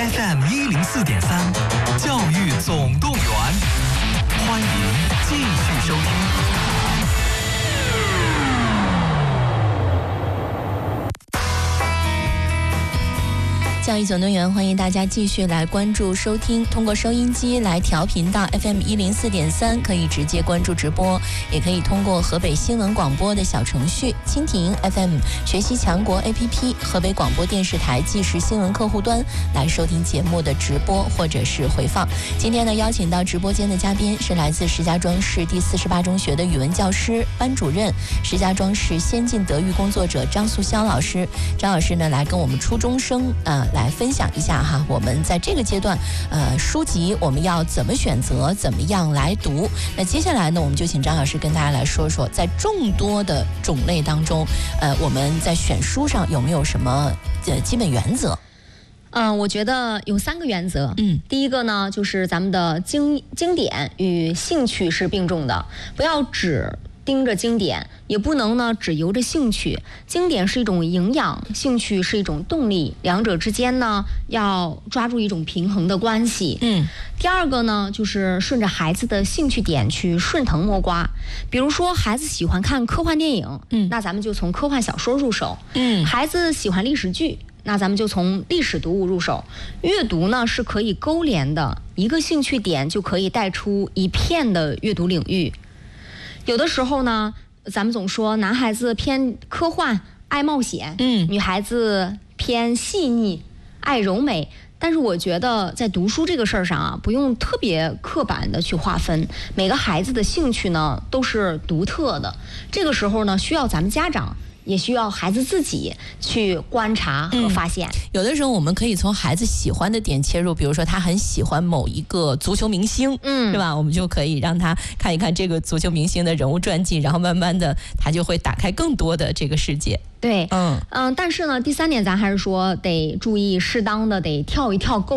FM104.3，教育总动员，欢迎继续收听。 教育总动员，欢迎大家继续来关注收听，通过收音机来调频到 FM104.3，可以直接关注直播，也可以通过河北新闻广播的小程序、蜻蜓 FM、学习强国 APP、河北广播电视台即时新闻客户端来收听节目的直播或者是回放。今天呢，邀请到直播间的嘉宾是来自石家庄市第48中学的语文教师、班主任、石家庄市先进德育工作者张素霄老师。张老师呢，来跟我们初中生来分享一下哈，我们在这个阶段书籍我们要怎么选择，怎么样来读。那接下来呢，我们就请张老师跟大家来说说，在众多的种类当中我们在选书上有没有什么基本原则？ 我觉得有3个原则。第一个呢，就是咱们的经典与兴趣是并重的，不要只盯着经典，也不能呢只由着兴趣。经典是一种营养，兴趣是一种动力，两者之间呢要抓住一种平衡的关系。第二个呢，就是顺着孩子的兴趣点去顺藤摸瓜。比如说孩子喜欢看科幻电影，那咱们就从科幻小说入手。孩子喜欢历史剧，那咱们就从历史读物入手。阅读呢是可以勾连的，一个兴趣点就可以带出一片的阅读领域。有的时候呢，咱们总说男孩子偏科幻爱冒险，女孩子偏细腻爱柔美。但是我觉得在读书这个事儿上啊，不用特别刻板的去划分，每个孩子的兴趣呢都是独特的。这个时候呢，需要咱们家长，也需要孩子自己去观察和发现。 有的时候我们可以从孩子喜欢的点切入，比如说他很喜欢某一个足球明星，是吧？我们就可以让他看一看这个足球明星的人物传记，然后慢慢的他就会打开更多的这个世界。 对，但是呢，第3点咱还是说得注意适当的得跳一跳